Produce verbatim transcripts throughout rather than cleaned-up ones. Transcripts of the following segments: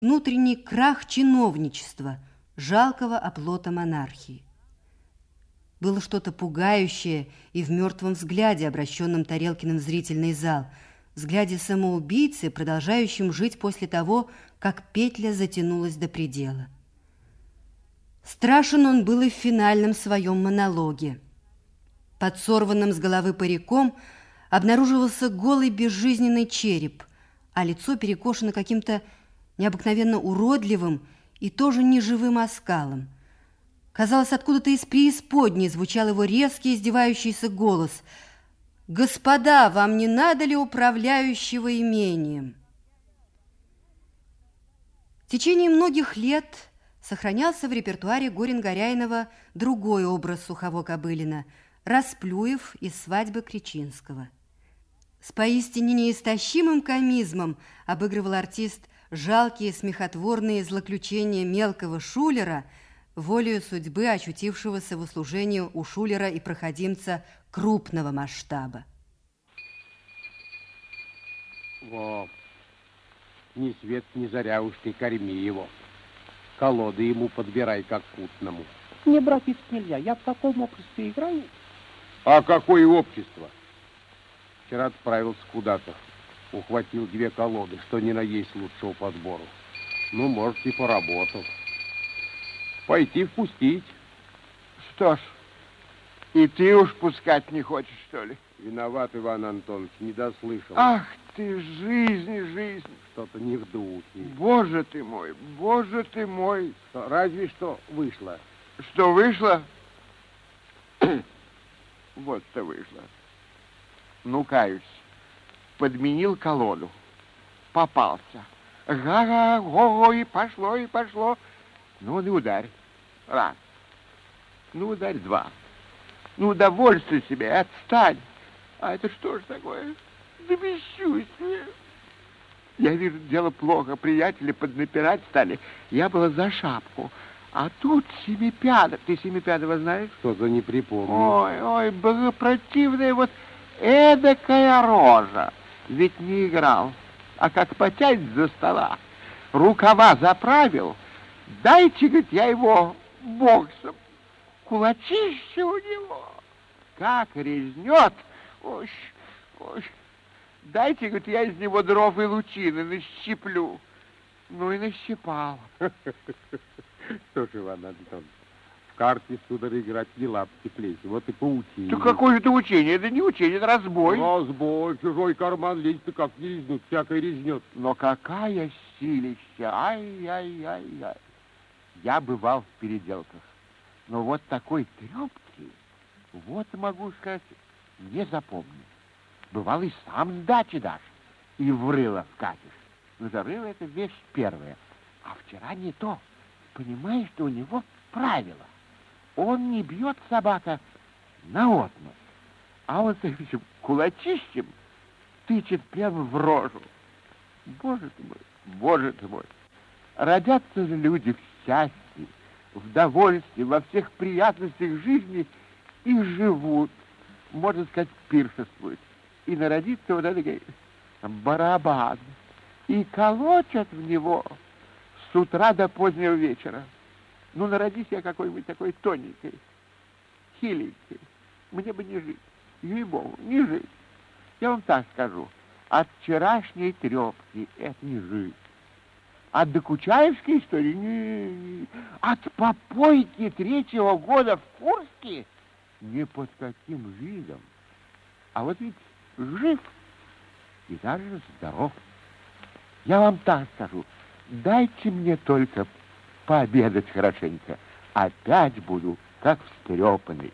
внутренний крах чиновничества, жалкого оплота монархии. Было что-то пугающее и в мертвом взгляде, обращенном Тарелкиным в зрительный зал, взгляде самоубийцы, продолжающем жить после того, как петля затянулась до предела. Страшен он был и в финальном своем монологе. Под сорванным с головы париком обнаруживался голый безжизненный череп, а лицо перекошено каким-то необыкновенно уродливым и тоже неживым оскалом. Казалось, откуда-то из преисподней звучал его резкий, издевающийся голос: «Господа, вам не надо ли управляющего имением?» В течение многих лет сохранялся в репертуаре Горин-Горяйнова другой образ Сухово-Кобылина – Расплюев из «Свадьбы Кречинского». С поистине неистощимым комизмом обыгрывал артист жалкие смехотворные злоключения мелкого шулера, волею судьбы очутившегося в услужении у шулера и проходимца крупного масштаба. Во, ни свет, ни заря уж ты корми его. Колоды ему подбирай, как путному. Не, братец, нельзя. Я в таком обществе играю. А какое общество? Вчера отправился куда-то. Ухватил две колоды, что ни на есть лучшего подбору. Ну, может, и поработал. Пойти впустить. Что ж, и ты уж пускать не хочешь, что ли? Виноват, Иван Антонович, не дослышал. Ах ты, жизнь, жизнь. Что-то не в духе. Боже ты мой, боже ты мой. Что, разве что вышло. Что вышло? Вот-то вышло. Ну, каюсь. Подменил колоду. Попался. Га-га-го, и пошло, и пошло. Ну, и ударь. Раз. Ну, ударь два. Ну, удовольствуй себе, отстань. А это что ж такое? Да бесчувствие. Я вижу, дело плохо. Приятели поднапирать стали. Я была за шапку. А тут Семипядов. Ты Семипядова знаешь? Что за не припомню. Ой, ой, богопротивная вот эдакая рожа. Ведь не играл. А как потянет за стола, рукава заправил. Дайте, говорит, я его боксом. Кулачище у него. Как резнет. Ой, ой. Дайте, говорит, я из него дров и лучины нащеплю. Ну и нащипал. Что ж, Иван Антонович, в карте, сударь, играть не лапти плечи. Вот и поучение. Да какое это учение? Это не учение, это разбой. Разбой, чужой карман лезть-то как не резнут, всякое резнет. Но какая силища, ай-яй-яй-яй. Я бывал в переделках, но вот такой трепки, вот могу сказать, не запомню. Бывал и сам с дачи дашь, и в рыло вкатишь. Но за рыло это вещь первая. А вчера не то. Понимаешь, что у него правило. Он не бьет собака наотмашь, а он с этим кулачищем тычет прямо в рожу. Боже ты мой, боже ты мой. Родятся же люди в счастье, в довольстве, во всех приятностях жизни и живут, можно сказать, пиршествуют. И народится вот этот барабан. И колотят в него с утра до позднего вечера. Ну, народись я какой-нибудь такой тоненькой, хиленькой. Мне бы не жить. Ей-богу, не жить. Я вам так скажу. От вчерашней трепки это не жить. От докучаевской истории не. От попойки третьего года в Курске ни под каким видом. А вот ведь жив и даже здоров. Я вам так скажу. Дайте мне только пообедать хорошенько. Опять буду как встрепанный.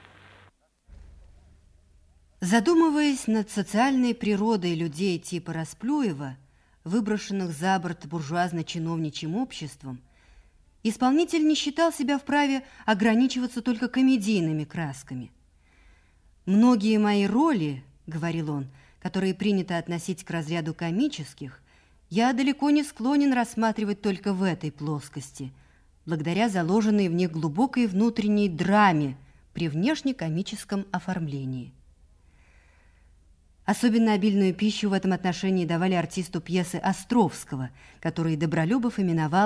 Задумываясь над социальной природой людей типа Расплюева, выброшенных за борт буржуазно-чиновничьим обществом, исполнитель не считал себя вправе ограничиваться только комедийными красками. «Многие мои роли, — говорил он, — которые принято относить к разряду комических, я далеко не склонен рассматривать только в этой плоскости, благодаря заложенной в них глубокой внутренней драме при внешнекомическом оформлении. Особенно обильную пищу в этом отношении давали артисту пьесы Островского, который Добролюбов именовал